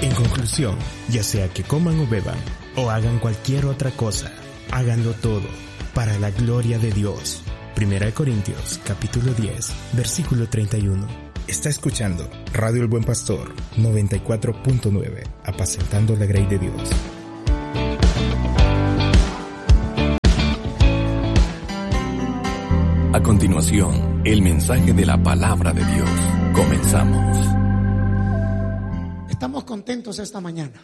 En conclusión, ya sea que coman o beban, o hagan cualquier otra cosa, háganlo todo para la gloria de Dios. 1 Corintios, capítulo 10, versículo 31. Está escuchando Radio El Buen Pastor, 94.9, apacentando la grey de Dios. A continuación, el mensaje de la palabra de Dios. Comenzamos. Estamos contentos esta mañana.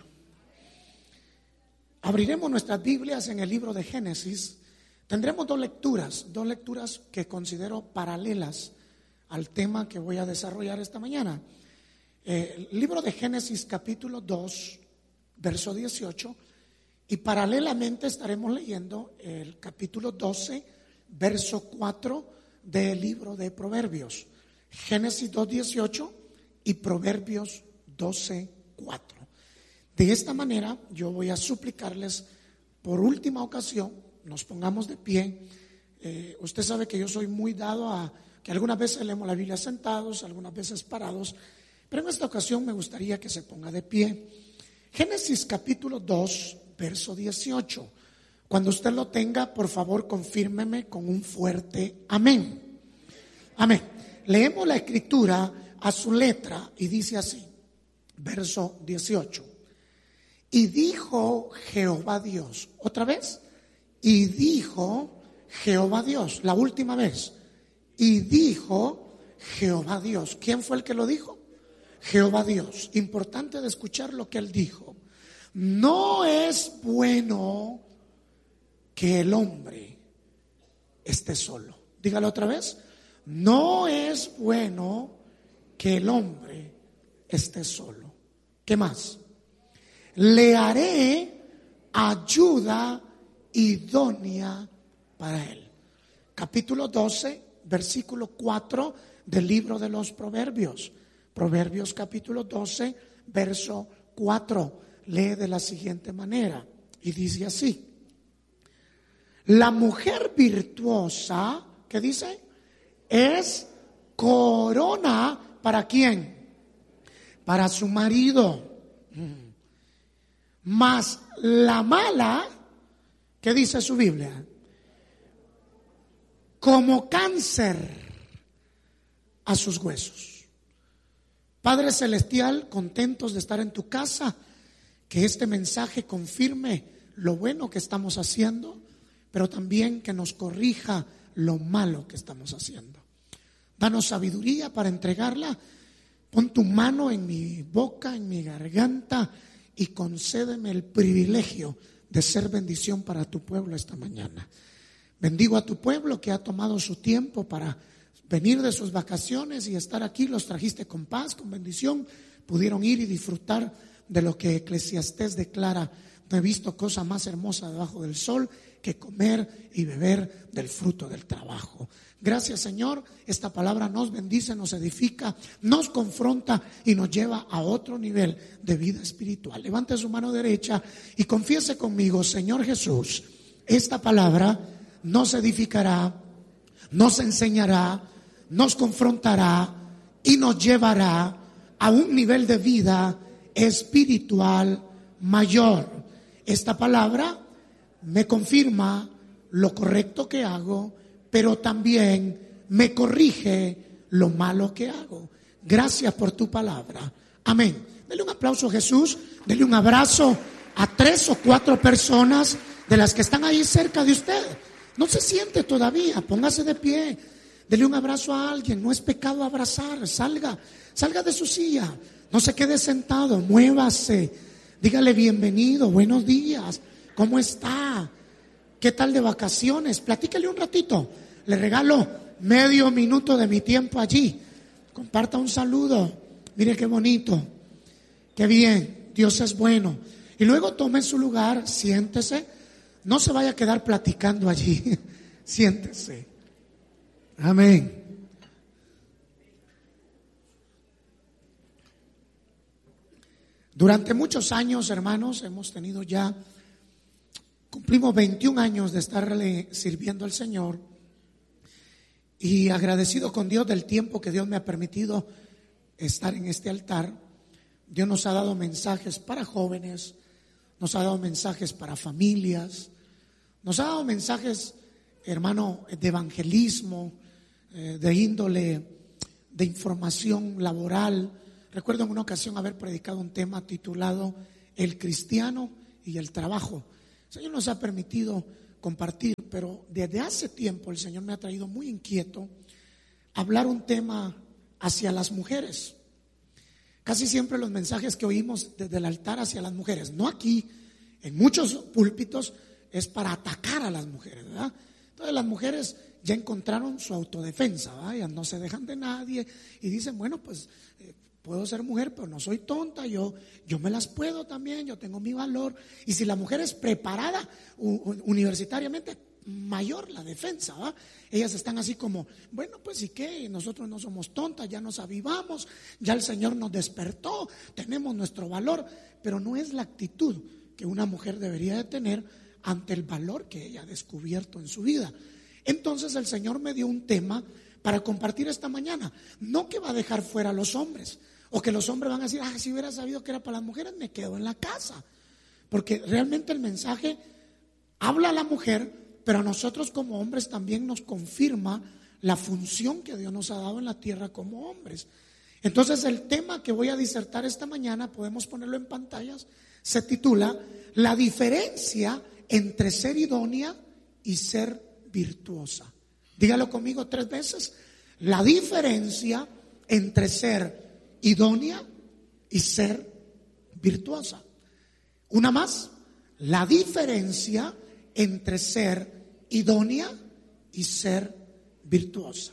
Abriremos nuestras Biblias en el libro de Génesis. Tendremos dos lecturas que considero paralelas al tema que voy a desarrollar esta mañana. El libro de Génesis capítulo 2, verso 18, y paralelamente estaremos leyendo el capítulo 12, verso 4 del libro de Proverbios. Génesis 2:18 y Proverbios 12:4. De esta manera yo voy a suplicarles por última ocasión, nos pongamos de pie. Usted sabe que yo soy muy dado a que algunas veces leemos la Biblia sentados, algunas veces parados, pero en esta ocasión me gustaría que se ponga de pie. Génesis capítulo 2, verso 18. Cuando usted lo tenga, por favor, confírmeme con un fuerte amén. Amén. Leemos la escritura a su letra y dice así, verso 18. Y dijo Jehová Dios, otra vez, y dijo Jehová Dios, la última vez, y dijo Jehová Dios. ¿Quién fue el que lo dijo? Jehová Dios. Importante de escuchar lo que él dijo. No es bueno que el hombre esté solo. Dígalo otra vez. No es bueno que el hombre esté solo. ¿Qué más? Le haré ayuda idónea para él. Capítulo 12, versículo 4 del libro de los Proverbios. Proverbios capítulo 12, verso 4. Lee de la siguiente manera y dice así. La mujer virtuosa, ¿qué dice? Es corona ¿para quién? Para su marido. Mas la mala, ¿qué dice su Biblia? Como cáncer a sus huesos. Padre Celestial, contentos de estar en tu casa, que este mensaje confirme lo bueno que estamos haciendo, pero también que nos corrija lo malo que estamos haciendo. Danos sabiduría para entregarla. Pon tu mano en mi boca, en mi garganta, y concédeme el privilegio de ser bendición para tu pueblo esta mañana. Bendigo a tu pueblo que ha tomado su tiempo para venir de sus vacaciones y estar aquí. Los trajiste con paz, con bendición. Pudieron ir y disfrutar de lo que Eclesiastés declara. No he visto cosa más hermosa debajo del sol que comer y beber del fruto del trabajo. Gracias, Señor. Esta palabra nos bendice, nos edifica, nos confronta y nos lleva a otro nivel de vida espiritual. Levante su mano derecha y confiese conmigo, Señor Jesús, esta palabra nos edificará, nos enseñará, nos confrontará y nos llevará a un nivel de vida espiritual mayor. Esta palabra me confirma lo correcto que hago, pero también me corrige lo malo que hago. Gracias por tu palabra. Amén. Dele un aplauso a Jesús. Dele un abrazo a 3 o 4 personas de las que están ahí cerca de usted. No se siente todavía, póngase de pie. Dele un abrazo a alguien. No es pecado abrazar. Salga de su silla. No se quede sentado, muévase. Dígale bienvenido, buenos días. ¿Cómo está? ¿Qué tal de vacaciones? Platícale un ratito. Le regalo medio minuto de mi tiempo allí. Comparta un saludo. Mire qué bonito. Qué bien. Dios es bueno. Y luego tome su lugar, siéntese. No se vaya a quedar platicando allí. Siéntese. Amén. Durante muchos años, hermanos, cumplimos 21 años de estarle sirviendo al Señor, y agradecido con Dios del tiempo que Dios me ha permitido estar en este altar. Dios nos ha dado mensajes para jóvenes, nos ha dado mensajes para familias, nos ha dado mensajes, hermano, de evangelismo, de índole, de información laboral. Recuerdo en una ocasión haber predicado un tema titulado El cristiano y el trabajo. El Señor nos ha permitido compartir, pero desde hace tiempo el Señor me ha traído muy inquieto hablar un tema hacia las mujeres. Casi siempre los mensajes que oímos desde el altar hacia las mujeres, no aquí, en muchos púlpitos, es para atacar a las mujeres, ¿verdad? Entonces las mujeres ya encontraron su autodefensa, ¿verdad? Ya no se dejan de nadie y dicen, bueno, pues puedo ser mujer, pero no soy tonta, yo me las puedo también, yo tengo mi valor. Y si la mujer es preparada universitariamente, mayor la defensa, ¿va? Ellas están así como, bueno, pues ¿y qué? Nosotros no somos tontas, ya nos avivamos, ya el Señor nos despertó, tenemos nuestro valor, pero no es la actitud que una mujer debería de tener ante el valor que ella ha descubierto en su vida. Entonces el Señor me dio un tema para compartir esta mañana, no que va a dejar fuera a los hombres, o que los hombres van a decir, si hubiera sabido que era para las mujeres, me quedo en la casa, porque realmente el mensaje habla a la mujer, pero a nosotros como hombres también nos confirma la función que Dios nos ha dado en la tierra como hombres. Entonces el tema que voy a disertar esta mañana, podemos ponerlo en pantallas, se titula La diferencia entre ser idónea y ser virtuosa. Dígalo conmigo 3 veces. La diferencia entre ser idónea y ser virtuosa. Una más. La diferencia entre ser idónea y ser virtuosa.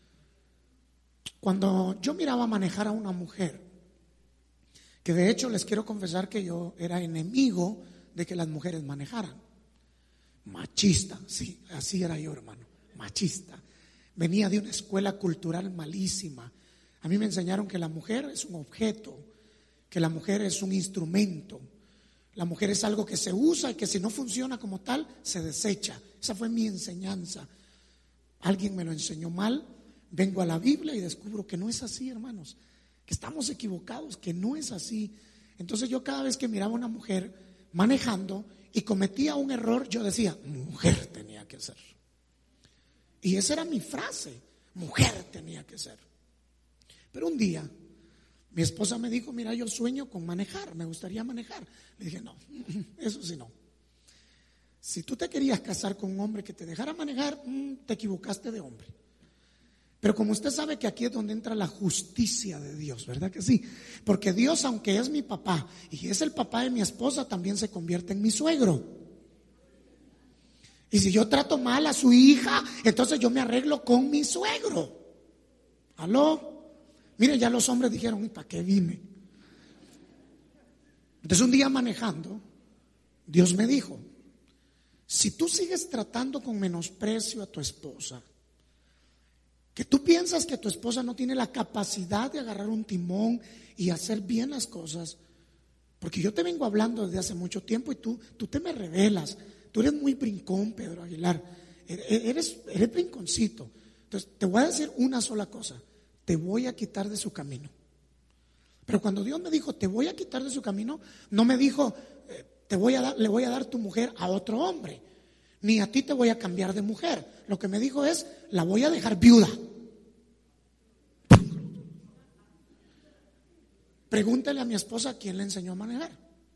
Cuando yo miraba manejar a una mujer, que de hecho les quiero confesar que yo era enemigo de que las mujeres manejaran. Machista, sí, así era yo, hermano, machista. Venía de una escuela cultural malísima. A mí me enseñaron que la mujer es un objeto, que la mujer es un instrumento. La mujer es algo que se usa y que si no funciona como tal, se desecha. Esa fue mi enseñanza. Alguien me lo enseñó mal, vengo a la Biblia y descubro que no es así, hermanos, que estamos equivocados, que no es así. Entonces yo cada vez que miraba a una mujer manejando y cometía un error, yo decía, mujer tenía que ser. Y esa era mi frase, mujer tenía que ser. Pero un día mi esposa me dijo, mira, yo sueño con manejar, me gustaría manejar. Le dije, no, eso sí no. Si tú te querías casar con un hombre que te dejara manejar, te equivocaste de hombre. Pero como usted sabe que aquí es donde entra la justicia de Dios, ¿verdad que sí? Porque Dios, aunque es mi papá y es el papá de mi esposa, también se convierte en mi suegro. Y si yo trato mal a su hija, entonces yo me arreglo con mi suegro. ¿Aló? Mire, ya los hombres dijeron, ¿y para qué vine? Entonces un día manejando, Dios me dijo, si tú sigues tratando con menosprecio a tu esposa, que tú piensas que tu esposa no tiene la capacidad de agarrar un timón y hacer bien las cosas, porque yo te vengo hablando desde hace mucho tiempo y tú te me revelas, tú eres muy brincón, Pedro Aguilar, eres brinconcito. Entonces te voy a decir una sola cosa, te voy a quitar de su camino. Pero cuando Dios me dijo, te voy a quitar de su camino, no me dijo, le voy a dar tu mujer a otro hombre, ni a ti te voy a cambiar de mujer. Lo que me dijo es, la voy a dejar viuda. Pregúntele a mi esposa quién le enseñó a manejar.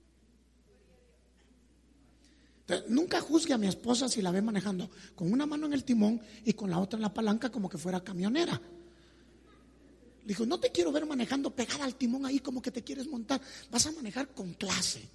Entonces, nunca juzgue a mi esposa si la ve manejando con una mano en el timón y con la otra en la palanca como que fuera camionera. Le dijo, no te quiero ver manejando pegada al timón ahí como que te quieres montar. Vas a manejar con clase.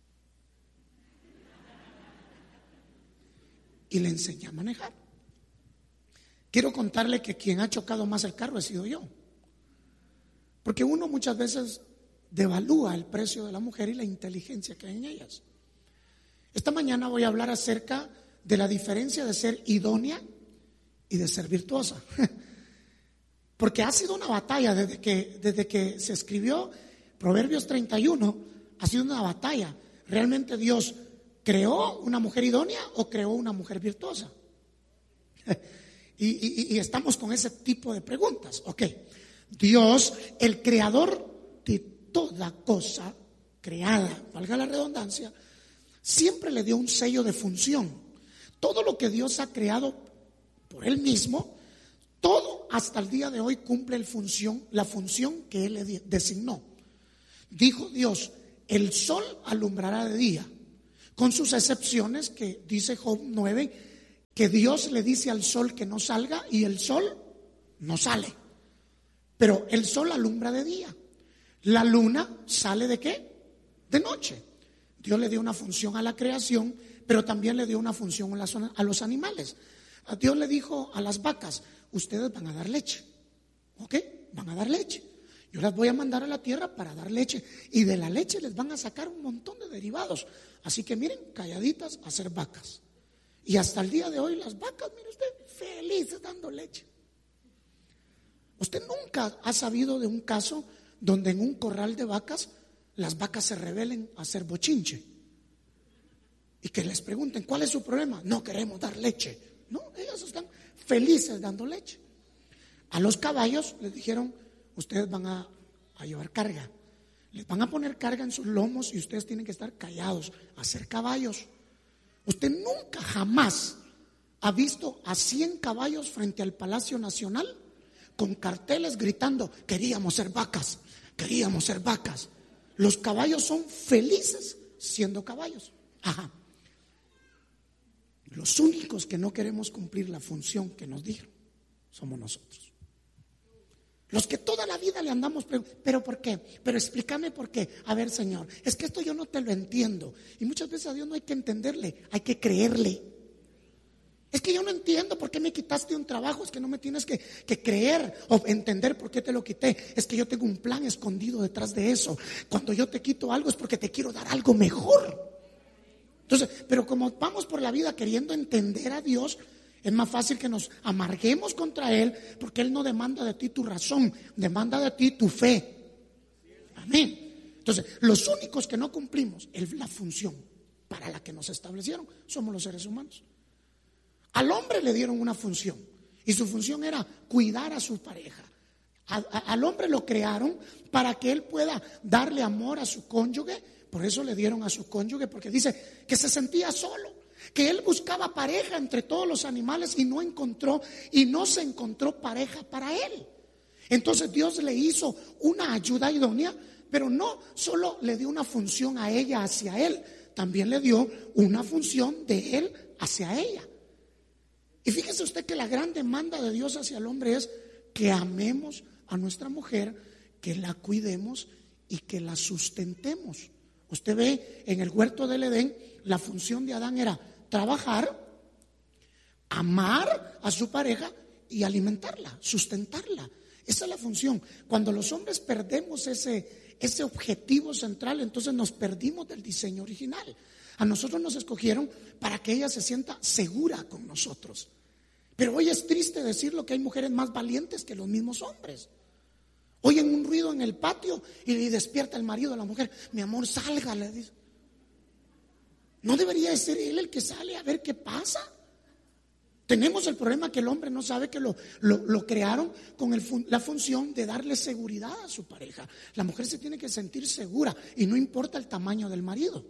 Y le enseñé a manejar. Quiero contarle que quien ha chocado más el carro he sido yo. Porque uno muchas veces devalúa el precio de la mujer y la inteligencia que hay en ellas. Esta mañana voy a hablar acerca de la diferencia de ser idónea y de ser virtuosa. Porque ha sido una batalla desde que se escribió Proverbios 31, ha sido una batalla. ¿Realmente Dios creó una mujer idónea o creó una mujer virtuosa? Y estamos con ese tipo de preguntas. Ok, Dios, el creador de toda cosa creada, valga la redundancia, siempre le dio un sello de función. Todo lo que Dios ha creado por Él mismo, todo hasta el día de hoy cumple la función que Él le designó. Dijo Dios: el sol alumbrará de día, con sus excepciones que dice Job 9, que Dios le dice al sol que no salga y el sol no sale. Pero el sol alumbra de día. La luna sale ¿de qué? De noche. Dios le dio una función a la creación, pero también le dio una función a los animales. A Dios le dijo a las vacas: ustedes van a dar leche, ¿ok? Van a dar leche. Yo las voy a mandar a la tierra para dar leche, y de la leche les van a sacar un montón de derivados. Así que miren, calladitas a ser vacas. Y hasta el día de hoy las vacas, mire usted, felices dando leche. Usted nunca ha sabido de un caso donde en un corral de vacas las vacas se rebelen a hacer bochinche y que les pregunten: ¿cuál es su problema? No queremos dar leche. No, ellas están felices dando leche. A los caballos les dijeron: ustedes van a llevar carga, les van a poner carga en sus lomos y ustedes tienen que estar callados, a ser caballos. Usted nunca jamás ha visto a 100 caballos frente al Palacio Nacional con carteles gritando: queríamos ser vacas, queríamos ser vacas. Los caballos son felices siendo caballos. Ajá. Los únicos que no queremos cumplir la función que nos dieron somos nosotros. Los que toda la vida le andamos preguntando: ¿pero por qué? Pero explícame por qué. A ver, Señor, es que esto yo no te lo entiendo. Y muchas veces a Dios no hay que entenderle, hay que creerle. Es que yo no entiendo por qué me quitaste un trabajo. Es que no me tienes que creer o entender por qué te lo quité. Es que yo tengo un plan escondido detrás de eso. Cuando yo te quito algo es porque te quiero dar algo mejor. Entonces, pero como vamos por la vida queriendo entender a Dios, es más fácil que nos amarguemos contra Él, porque Él no demanda de ti tu razón, demanda de ti tu fe. Amén. Entonces, los únicos que no cumplimos la función para la que nos establecieron somos los seres humanos. Al hombre le dieron una función, y su función era cuidar a su pareja. Al hombre lo crearon para que él pueda darle amor a su cónyuge. Por eso le dieron a su cónyuge, porque dice que se sentía solo, que él buscaba pareja entre todos los animales y no se encontró pareja para él. Entonces Dios le hizo una ayuda idónea, pero no solo le dio una función a ella hacia él, también le dio una función de él hacia ella. Y fíjese usted que la gran demanda de Dios hacia el hombre es que amemos a nuestra mujer, que la cuidemos y que la sustentemos. Usted ve en el huerto del Edén, la función de Adán era trabajar, amar a su pareja y alimentarla, sustentarla. Esa es la función. Cuando los hombres perdemos ese objetivo central, entonces nos perdimos del diseño original. A nosotros nos escogieron para que ella se sienta segura con nosotros. Pero hoy es triste decirlo, que hay mujeres más valientes que los mismos hombres. Oyen un ruido en el patio y despierta el marido de la mujer: mi amor, salga, le dice. ¿No debería ser él el que sale a ver qué pasa? Tenemos el problema que el hombre no sabe que lo crearon con la función de darle seguridad a su pareja. La mujer se tiene que sentir segura y no importa el tamaño del marido.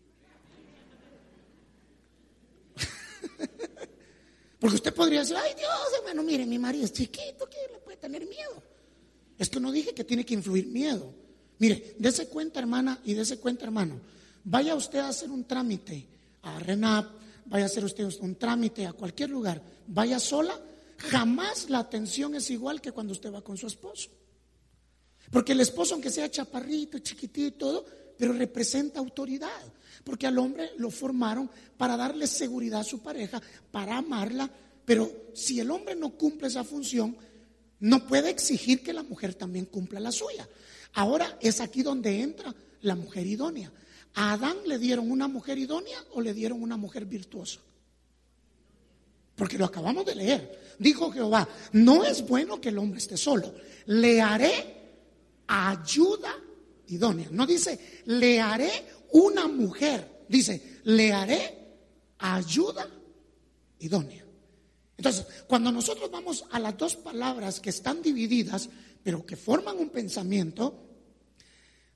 Porque usted podría decir: ay Dios, hermano, mire, mi marido es chiquito, ¿quién le puede tener miedo? Es que no dije que tiene que influir miedo. Mire, dése cuenta, hermana, y dése cuenta, hermano. Vaya usted a hacer un trámite a RENAP, vaya a hacer usted un trámite a cualquier lugar, vaya sola, jamás la atención es igual que cuando usted va con su esposo. Porque el esposo, aunque sea chaparrito, chiquitito y todo, pero representa autoridad. Porque al hombre lo formaron para darle seguridad a su pareja, para amarla. Pero si el hombre no cumple esa función, no puede exigir que la mujer también cumpla la suya. Ahora es aquí donde entra la mujer idónea. ¿A Adán le dieron una mujer idónea o le dieron una mujer virtuosa? Porque lo acabamos de leer. Dijo Jehová: no es bueno que el hombre esté solo, le haré ayuda idónea. No dice le haré una mujer, dice le haré ayuda idónea. Entonces, cuando nosotros vamos a las dos palabras que están divididas, pero que forman un pensamiento,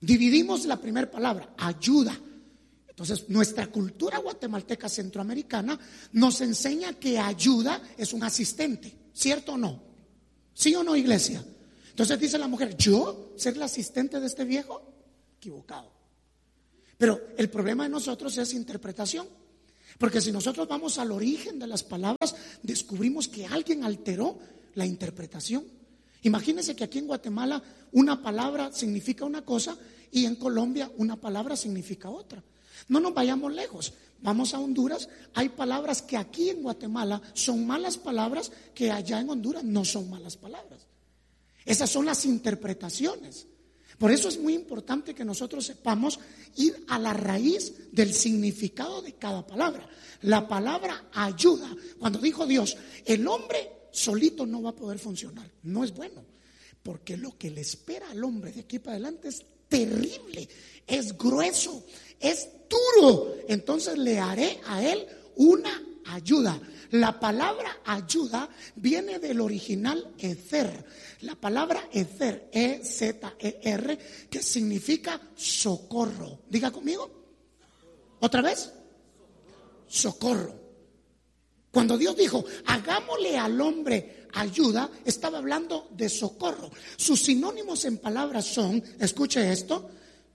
Dividimos la primera palabra, ayuda. Entonces, nuestra cultura guatemalteca centroamericana nos enseña que ayuda es un asistente, ¿cierto o no? ¿Sí o no, iglesia? Entonces dice la mujer, ¿yo ser la asistente de este viejo? Equivocado. Pero el problema de nosotros es interpretación. Porque si nosotros vamos al origen de las palabras, descubrimos que alguien alteró la interpretación. Imagínense que aquí en Guatemala una palabra significa una cosa y en Colombia una palabra significa otra. No nos vayamos lejos, vamos a Honduras, hay palabras que aquí en Guatemala son malas palabras que allá en Honduras no son malas palabras. Esas son las interpretaciones. Por eso es muy importante que nosotros sepamos ir a la raíz del significado de cada palabra. La palabra ayuda, cuando dijo Dios, el hombre solito no va a poder funcionar, no es bueno, porque lo que le espera al hombre de aquí para adelante es terrible, es grueso, es duro. Entonces le haré a él una ayuda. La palabra ayuda viene del original ether. La palabra ether, E-Z-E-R, que significa socorro. Diga conmigo. ¿Otra vez? Socorro. Cuando Dios dijo, hagámosle al hombre ayuda, estaba hablando de socorro. Sus sinónimos en palabras son, escuche esto,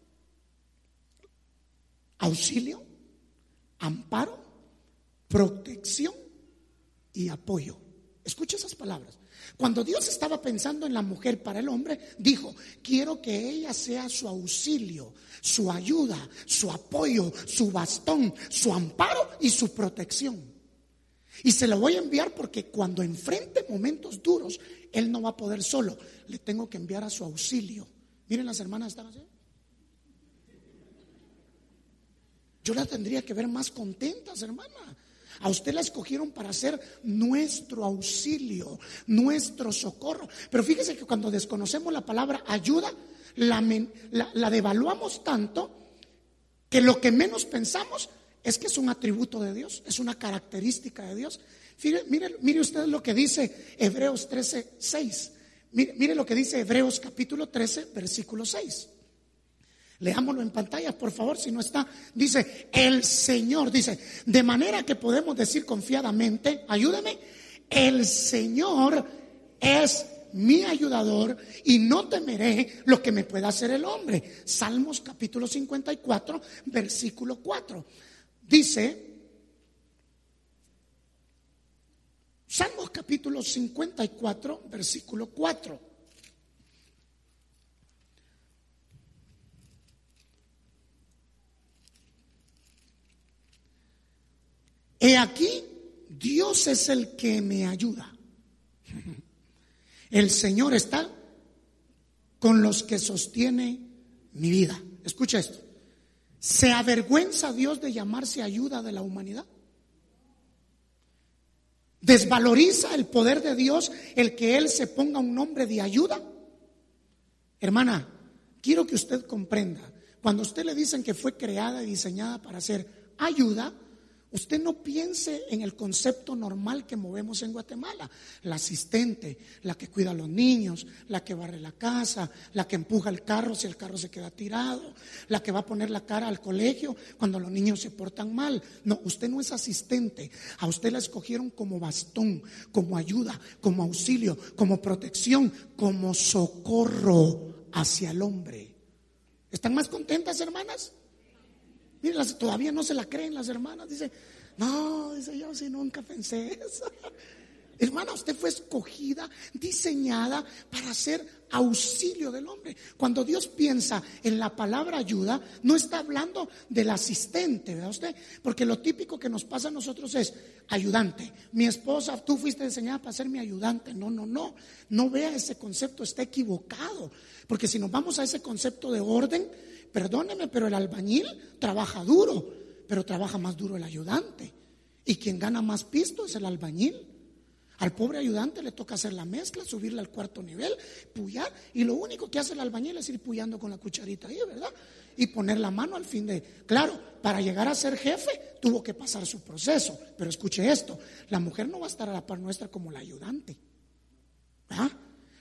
auxilio, amparo, protección y apoyo. Escuche esas palabras. Cuando Dios estaba pensando en la mujer para el hombre, dijo, quiero que ella sea su auxilio, su ayuda, su apoyo, su bastón, su amparo y su protección. Y se lo voy a enviar porque cuando enfrente momentos duros, él no va a poder solo. Le tengo que enviar a su auxilio. Miren, las hermanas están así. Yo la tendría que ver más contentas, hermana. A usted la escogieron para ser nuestro auxilio, nuestro socorro. Pero fíjese que cuando desconocemos la palabra ayuda, la devaluamos tanto que lo que menos pensamos es que es un atributo de Dios, es una característica de Dios. Mire usted lo que dice Hebreos 13:6. Mire lo que dice Hebreos capítulo 13, versículo 6. Leámoslo en pantalla, por favor, si no está. Dice, el Señor, dice, de manera que podemos decir confiadamente, ayúdame, el Señor es mi ayudador y no temeré lo que me pueda hacer el hombre. Salmos capítulo 54, versículo 4. Dice, Salmos capítulo 54, versículo 4. He aquí, Dios es el que me ayuda. El Señor está con los que sostiene mi vida. Escucha esto. ¿Se avergüenza Dios de llamarse ayuda de la humanidad? ¿Desvaloriza el poder de Dios el que Él se ponga un nombre de ayuda? Hermana, quiero que usted comprenda. Cuando a usted le dicen que fue creada y diseñada para ser ayuda, usted no piense en el concepto normal que movemos en Guatemala. La asistente, la que cuida a los niños, la que barre la casa, la que empuja el carro si el carro se queda tirado, la que va a poner la cara al colegio cuando los niños se portan mal. No, usted no es asistente. A usted la escogieron como bastón, como ayuda, como auxilio, como protección, como socorro hacia el hombre. ¿Están más contentas, hermanas? Miren, todavía no se la creen las hermanas. Dice, no, dice, yo sí nunca pensé eso. Hermana, usted fue escogida, diseñada para ser auxilio del hombre. Cuando Dios piensa en la palabra ayuda, no está hablando del asistente, ¿verdad usted? Porque lo típico que nos pasa a nosotros es ayudante. Mi esposa, tú fuiste diseñada para ser mi ayudante. No vea ese concepto, está equivocado. Porque si nos vamos a ese concepto de orden, perdóneme, pero el albañil trabaja duro, pero trabaja más duro el ayudante. Y quien gana más pisto es el albañil. Al pobre ayudante le toca hacer la mezcla, subirla al cuarto nivel, puyar, y lo único que hace el albañil es ir puyando con la cucharita ahí, ¿verdad? Y poner la mano al fin de... Claro, para llegar a ser jefe tuvo que pasar su proceso, pero escuche esto, la mujer no va a estar a la par nuestra como la ayudante, ¿verdad?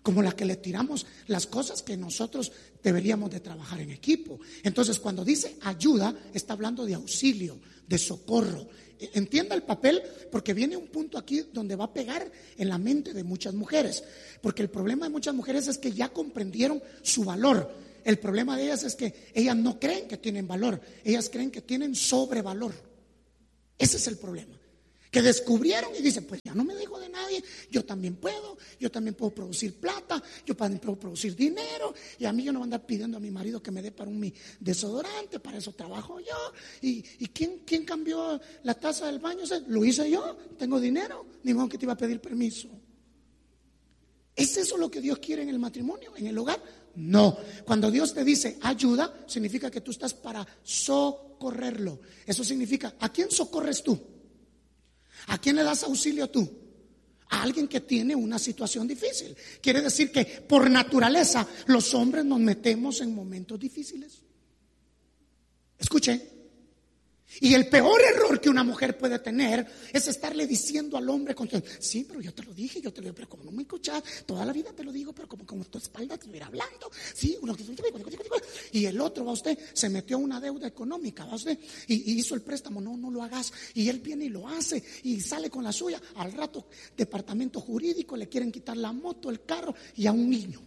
como la que le tiramos las cosas que nosotros deberíamos de trabajar en equipo. Entonces, cuando dice ayuda, está hablando de auxilio, de socorro. Entienda el papel, porque viene un punto aquí donde va a pegar en la mente de muchas mujeres, porque el problema de muchas mujeres es que ya comprendieron su valor. El problema de ellas es que ellas no creen que tienen valor, ellas creen que tienen sobrevalor. Ese es el problema. Que descubrieron y dicen, pues ya no me dejo de nadie, yo también puedo producir plata, yo también puedo producir dinero, y a mí yo no voy a andar pidiendo a mi marido que me dé para mi desodorante, para eso trabajo yo. ¿Y quién cambió la taza del baño? Lo hice yo, tengo dinero, ni modo que te iba a pedir permiso. ¿Es eso lo que Dios quiere en el matrimonio, en el hogar? No. Cuando Dios te dice ayuda, significa que tú estás para socorrerlo. Eso significa, ¿a quién socorres tú? ¿A quién le das auxilio tú? A alguien que tiene una situación difícil. Quiere decir que por naturaleza los hombres nos metemos en momentos difíciles. Escuche. Y el peor error que una mujer puede tener es estarle diciendo al hombre, sí, pero yo te lo dije, pero como no me escuchas, toda la vida te lo digo, pero como tu espalda estuviera hablando, sí, y el otro, va usted, se metió a una deuda económica, va usted, y hizo el préstamo, no lo hagas, y él viene y lo hace, y sale con la suya, al rato, departamento jurídico, le quieren quitar la moto, el carro, y a un niño.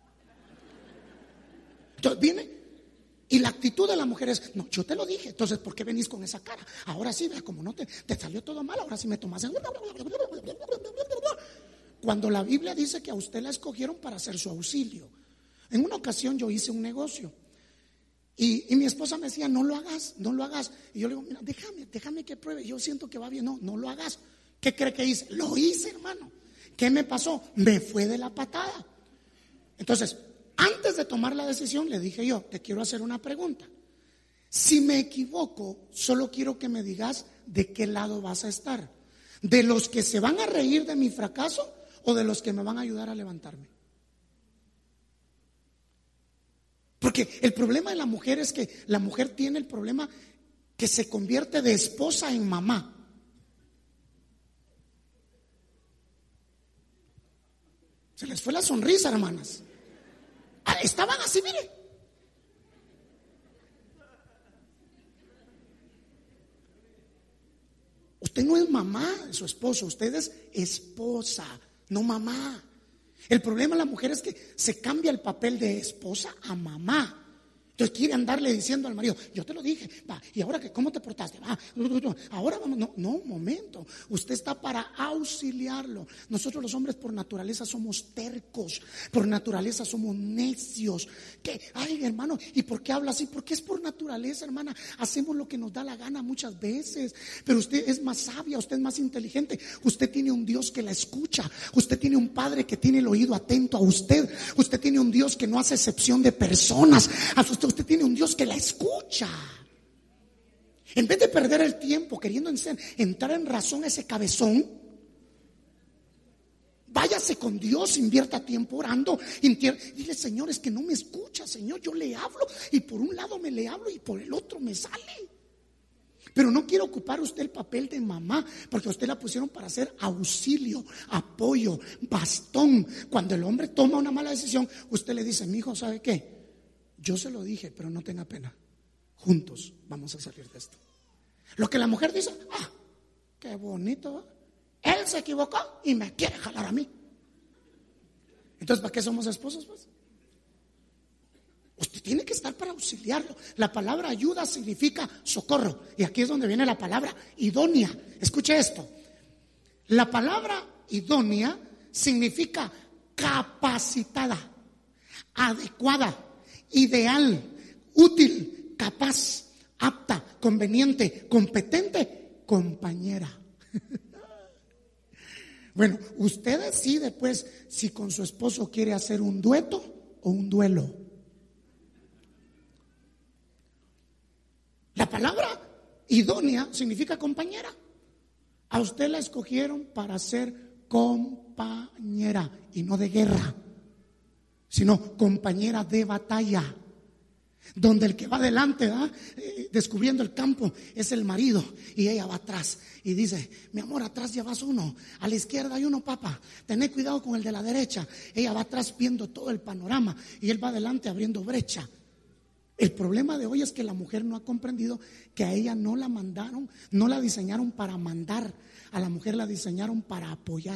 Entonces viene. Y la actitud de la mujer es, no, yo te lo dije, entonces ¿por qué venís con esa cara? Ahora sí, vea, como no te salió todo mal, ahora sí me tomas. Cuando la Biblia dice que a usted la escogieron para hacer su auxilio. En una ocasión yo hice un negocio y mi esposa me decía, no lo hagas. Y yo le digo, mira, déjame que pruebe, yo siento que va bien, no lo hagas. ¿Qué cree que hice? Lo hice, hermano. ¿Qué me pasó? Me fue de la patada. Entonces, antes de tomar la decisión, le dije yo, te quiero hacer una pregunta. Si me equivoco, solo quiero que me digas de qué lado vas a estar. ¿De los que se van a reír de mi fracaso o de los que me van a ayudar a levantarme? Porque el problema de la mujer es que la mujer tiene el problema que se convierte de esposa en mamá. Se les fue la sonrisa, hermanas. Estaban así, mire. Usted no es mamá de su esposo, usted es esposa, no mamá. El problema de la mujer es que se cambia el papel de esposa a mamá. Entonces quiere andarle diciendo al marido, yo te lo dije, va, y ahora que cómo te portaste, va, ahora vamos, no, un momento, usted está para auxiliarlo. Nosotros los hombres por naturaleza somos tercos, por naturaleza somos necios. Que, ay, hermano, ¿y por qué habla así? Porque es por naturaleza, hermana. Hacemos lo que nos da la gana muchas veces, pero usted es más sabia, usted es más inteligente. Usted tiene un Dios que la escucha, usted tiene un Padre que tiene el oído atento a usted, usted tiene un Dios que no hace excepción de personas. Usted tiene un Dios que la escucha. En vez de perder el tiempo queriendo entrar en razón a ese cabezón, váyase con Dios, invierta tiempo orando. Dile, Señor, es que no me escucha, Señor, yo le hablo y por un lado me le hablo y por el otro me sale. Pero no quiere ocupar usted el papel de mamá, porque a usted la pusieron para hacer auxilio, apoyo, bastón. Cuando el hombre toma una mala decisión, usted le dice, mi hijo, ¿sabe qué? Yo se lo dije, pero no tenga pena. Juntos vamos a salir de esto. Lo que la mujer dice, qué bonito. Él se equivocó y me quiere jalar a mí. Entonces, ¿para qué somos esposos, pues? Usted tiene que estar para auxiliarlo. La palabra ayuda significa socorro. Y aquí es donde viene la palabra idónea. Escuche esto. La palabra idónea significa capacitada, adecuada, ideal, útil, capaz, apta, conveniente, competente, compañera. Bueno, usted decide pues si con su esposo quiere hacer un dueto o un duelo. La palabra idónea significa compañera. A usted la escogieron para ser compañera y no de guerra, sino compañera de batalla. donde el que va adelante, descubriendo el campo, es el marido y ella va atrás y dice: mi amor, atrás ya vas uno, a la izquierda hay uno, papá, tené cuidado con el de la derecha. Ella va atrás viendo todo el panorama y él va adelante abriendo brecha. El problema de hoy es que la mujer no ha comprendido que a ella no la mandaron, no la diseñaron para mandar, a la mujer la diseñaron para apoyar.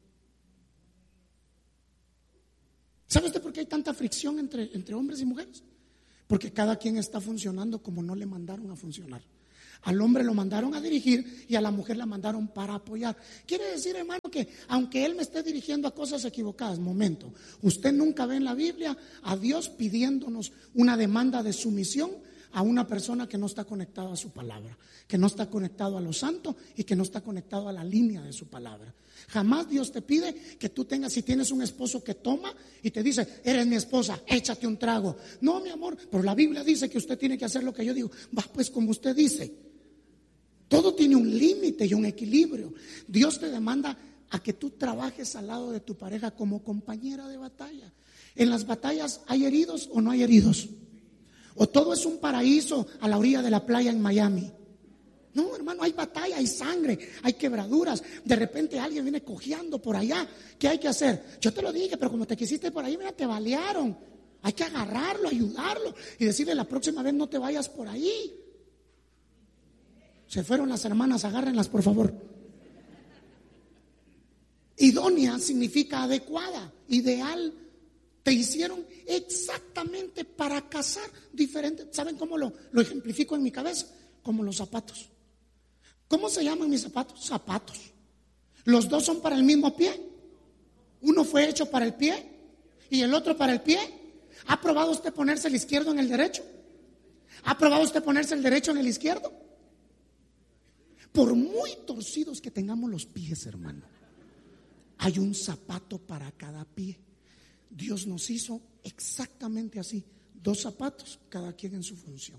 ¿Sabe usted por qué hay tanta fricción entre hombres y mujeres? Porque cada quien está funcionando como no le mandaron a funcionar. Al hombre lo mandaron a dirigir y a la mujer la mandaron para apoyar. Quiere decir, hermano, que aunque él me esté dirigiendo a cosas equivocadas, momento, usted nunca ve en la Biblia a Dios pidiéndonos una demanda de sumisión a una persona que no está conectada a su palabra, que no está conectado a lo santo y que no está conectado a la línea de su palabra. Jamás Dios te pide que tú tengas, si tienes un esposo que toma y te dice: eres mi esposa, échate un trago. No, mi amor, pero la Biblia dice que usted tiene que hacer lo que yo digo. Va pues como usted dice. Todo tiene un límite y un equilibrio. Dios te demanda a que tú trabajes al lado de tu pareja como compañera de batalla. En las batallas, ¿hay heridos o no hay heridos? ¿O todo es un paraíso a la orilla de la playa en Miami? No, hermano, hay batalla, hay sangre, hay quebraduras. De repente alguien viene cojeando por allá. ¿Qué hay que hacer? Yo te lo dije, pero como te quisiste por ahí, mira, te balearon. Hay que agarrarlo, ayudarlo y decirle: la próxima vez no te vayas por ahí. Se fueron las hermanas, agárrenlas por favor. Idónea significa adecuada, ideal. Te hicieron exactamente para casar diferente. ¿Saben cómo lo ejemplifico en mi cabeza? Como los zapatos. ¿Cómo se llaman mis zapatos? Zapatos. Los dos son para el mismo pie. Uno fue hecho para el pie y el otro para el pie. ¿Ha probado usted ponerse el izquierdo en el derecho? ¿Ha probado usted ponerse el derecho en el izquierdo? Por muy torcidos que tengamos los pies, hermano, hay un zapato para cada pie. Dios nos hizo exactamente así, 2 zapatos, cada quien en su función.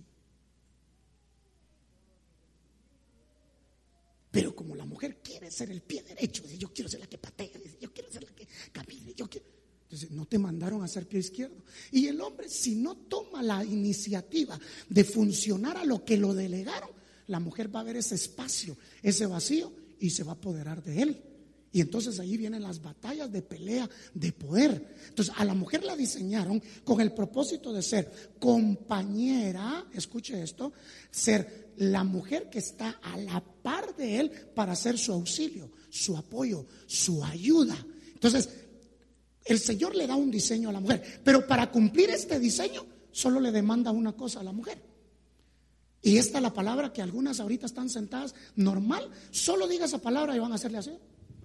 Pero como la mujer quiere ser el pie derecho, dice: yo quiero ser la que patea, dice: yo quiero ser la que camine, yo quiero. Entonces no te mandaron a ser pie izquierdo. Y el hombre, si no toma la iniciativa de funcionar a lo que lo delegaron, la mujer va a ver ese espacio, ese vacío, y se va a apoderar de él. Y entonces ahí vienen las batallas de pelea, de poder. Entonces a la mujer la diseñaron con el propósito de ser compañera, escuche esto, ser la mujer que está a la par de él para ser su auxilio, su apoyo, su ayuda. Entonces el Señor le da un diseño a la mujer, pero para cumplir este diseño solo le demanda una cosa a la mujer. Y esta es la palabra que algunas ahorita están sentadas normal, solo diga esa palabra y van a hacerle así.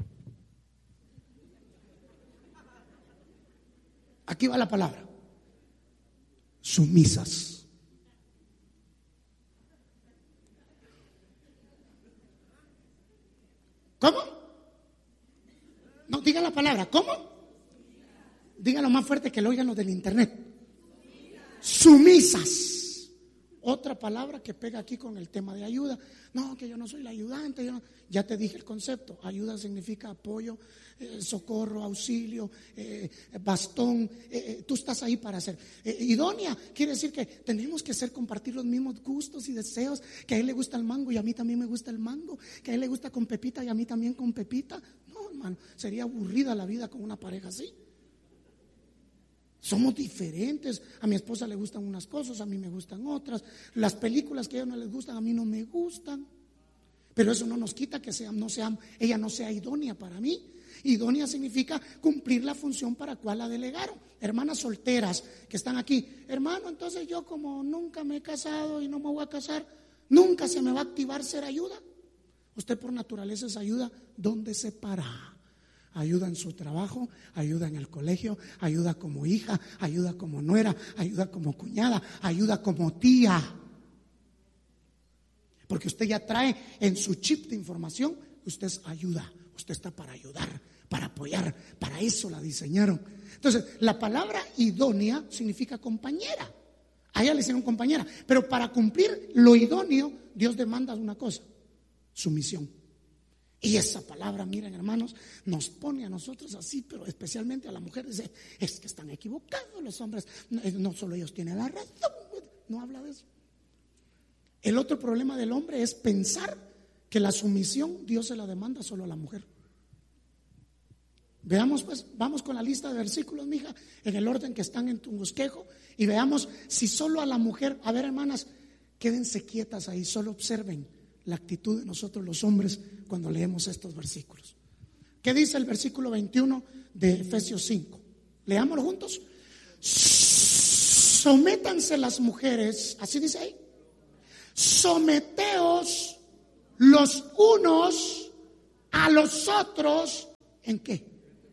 Aquí va la palabra: sumisas. ¿Cómo? No, diga la palabra. ¿Cómo? Dígalo más fuerte que lo oigan los del internet. Sumisas. Otra palabra que pega aquí con el tema de ayuda. No, que yo no soy la ayudante. Ya te dije el concepto. Ayuda significa apoyo, socorro, auxilio, bastón. Tú estás ahí para hacer. Idónea quiere decir que tenemos que compartir los mismos gustos y deseos. Que a él le gusta el mango y a mí también me gusta el mango. Que a él le gusta con pepita y a mí también con pepita. No, hermano, sería aburrida la vida con una pareja así. Somos diferentes. A mi esposa le gustan unas cosas, a mí me gustan otras. Las películas que a ella no les gustan, a mí no me gustan. Pero eso no nos quita que ella no sea idónea para mí. Idónea significa cumplir la función para cual la delegaron. Hermanas solteras que están aquí: hermano, entonces yo como nunca me he casado y no me voy a casar, nunca se me va a activar ser ayuda. Usted por naturaleza es ayuda donde se para. Ayuda en su trabajo, ayuda en el colegio, ayuda como hija, ayuda como nuera, ayuda como cuñada, ayuda como tía. Porque usted ya trae en su chip de información, usted es ayuda, usted está para ayudar, para apoyar, para eso la diseñaron. Entonces, la palabra idónea significa compañera. A ella le hicieron compañera, pero para cumplir lo idóneo, Dios demanda una cosa: sumisión. Y esa palabra, miren hermanos, nos pone a nosotros así, pero especialmente a la mujer. Dice: es que están equivocados los hombres, no solo ellos tienen la razón. no habla de eso. El otro problema del hombre es pensar que la sumisión Dios se la demanda solo a la mujer. Veamos pues, vamos con la lista de versículos, mija, en el orden que están en tu bosquejo, y veamos si solo a la mujer. A ver, hermanas, quédense quietas ahí, solo observen la actitud de nosotros los hombres cuando leemos estos versículos. ¿Qué dice el versículo 21 de Efesios 5? Leámoslo juntos. Sométanse las mujeres, así dice ahí. Someteos los unos a los otros. ¿En qué?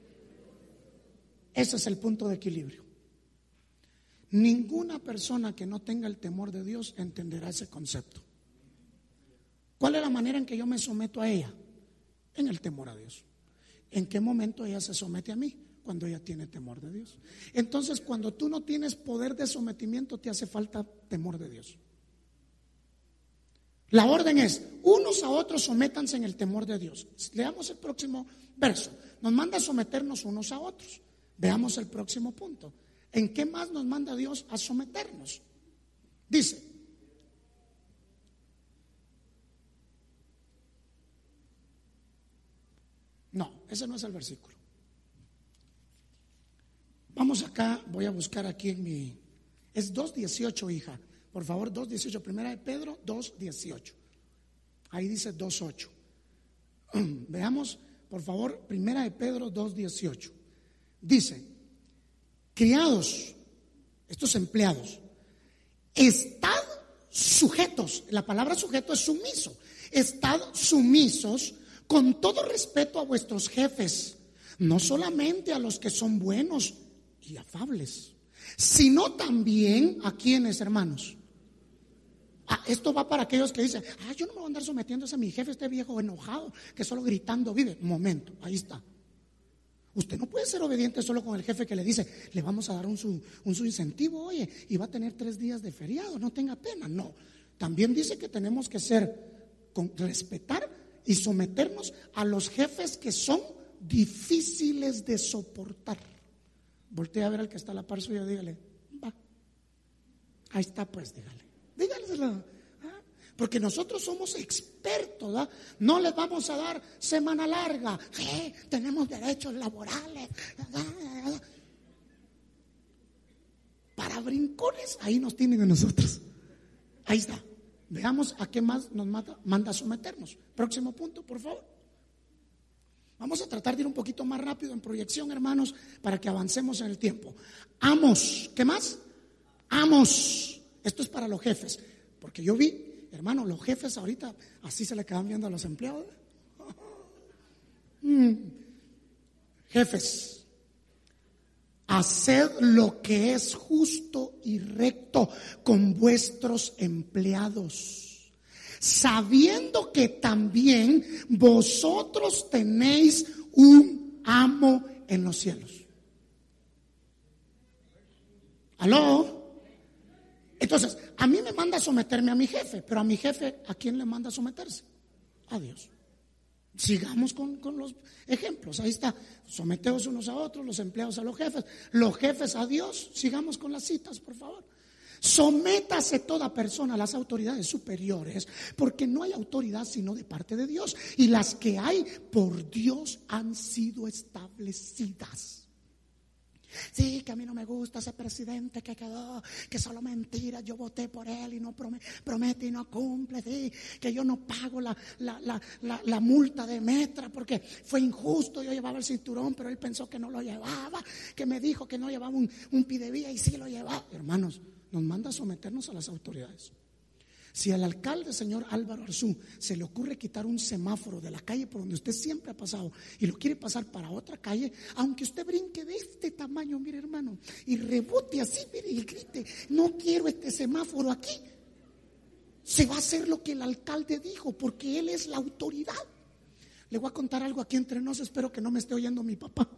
Ese es el punto de equilibrio. Ninguna persona que no tenga el temor de Dios entenderá ese concepto. ¿Cuál es la manera en que yo me someto a ella? En el temor a Dios. ¿En qué momento ella se somete a mí? Cuando ella tiene temor de Dios. Entonces, cuando tú no tienes poder de sometimiento, te hace falta temor de Dios. La orden es, unos a otros sométanse en el temor de Dios. Leamos el próximo verso. Nos manda a someternos unos a otros. Veamos el próximo punto. ¿En qué más nos manda Dios a someternos? Dice, no, ese no es el versículo. Vamos acá, voy a buscar aquí en mi, es 2:18, hija. Por favor, 2:18, primera de Pedro 2:18. Ahí dice 2:8. Veamos, por favor, primera de Pedro 2:18. Dice, criados, estos empleados, estad sujetos. La palabra sujeto es sumiso. Estad sumisos con todo respeto a vuestros jefes, no solamente a los que son buenos y afables, sino también a quienes, hermanos. Esto va para aquellos que dicen, yo no me voy a andar sometiéndose a mi jefe, este viejo enojado que solo gritando vive. Momento, ahí está. Usted no puede ser obediente solo con el jefe que le dice, le vamos a dar un su incentivo, oye, y va a tener 3 días de feriado, no tenga pena. No, también dice que tenemos que respetar y someternos a los jefes que son difíciles de soportar. Voltea a ver al que está a la par suya, dígale, va, ahí está pues, dígale, porque nosotros somos expertos, ¿verdad? No les vamos a dar semana larga, tenemos derechos laborales, para brincones, ahí nos tienen a nosotros. Ahí está. Veamos a qué más nos manda a someternos. Próximo punto, por favor. Vamos a tratar de ir un poquito más rápido en proyección, hermanos, para que avancemos en el tiempo. Amos, ¿qué más? Amos. Esto es para los jefes, porque yo vi, hermano, los jefes ahorita así se le quedan viendo a los empleados. Jefes, haced lo que es justo y recto con vuestros empleados, sabiendo que también vosotros tenéis un amo en los cielos. ¿Aló? Entonces, a mí me manda a someterme a mi jefe, pero a mi jefe, ¿a quién le manda a someterse? A Dios. Sigamos con los ejemplos. Ahí está, someteos unos a otros, los empleados a los jefes a Dios. Sigamos con las citas, por favor. Sométase toda persona a las autoridades superiores, porque no hay autoridad sino de parte de Dios, y las que hay por Dios han sido establecidas. Sí, que a mí no me gusta ese presidente que quedó, que solo mentira, yo voté por él y no promete y no cumple, sí, que yo no pago la multa de Metra porque fue injusto, yo llevaba el cinturón pero él pensó que no lo llevaba, que me dijo que no llevaba un pidevía y sí lo llevaba. Hermanos, nos manda a someternos a las autoridades. Si al alcalde, señor Álvaro Arzú, se le ocurre quitar un semáforo de la calle por donde usted siempre ha pasado y lo quiere pasar para otra calle, aunque usted brinque de este tamaño, mire hermano, y rebote así, mire, y grite, no quiero este semáforo aquí, se va a hacer lo que el alcalde dijo, porque él es la autoridad. Le voy a contar algo aquí entre nos, espero que no me esté oyendo mi papá.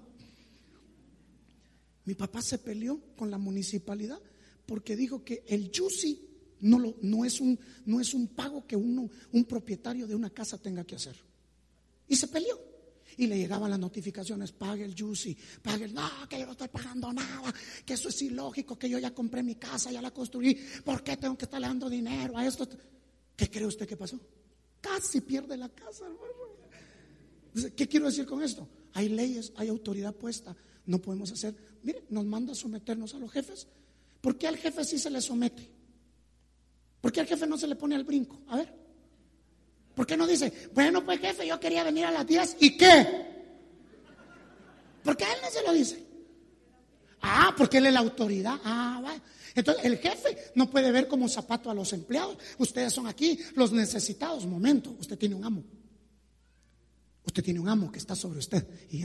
Mi papá se peleó con la municipalidad porque dijo que el YUSI no es un pago que un propietario de una casa tenga que hacer. Y se peleó. Y le llegaban las notificaciones: pague el Juicy, pague el... No, que yo no estoy pagando nada, que eso es ilógico, que yo ya compré mi casa, ya la construí, ¿por qué tengo que estarle dando dinero a esto? ¿Qué cree usted que pasó? Casi pierde la casa, hermano. ¿Qué quiero decir con esto? Hay leyes, hay autoridad puesta, no podemos hacer. Mire, nos manda a someternos a los jefes. ¿Por qué al jefe sí se le somete? ¿Por qué al jefe no se le pone al brinco? A ver, ¿por qué no dice: bueno, pues jefe, yo quería venir a las 10, ¿y qué? ¿Por qué a él no se lo dice? Ah, porque él es la autoridad. Ah, vaya. Entonces el jefe no puede ver como zapato a los empleados. Ustedes son aquí los necesitados. Momento, usted tiene un amo. Usted tiene un amo que está sobre usted. Y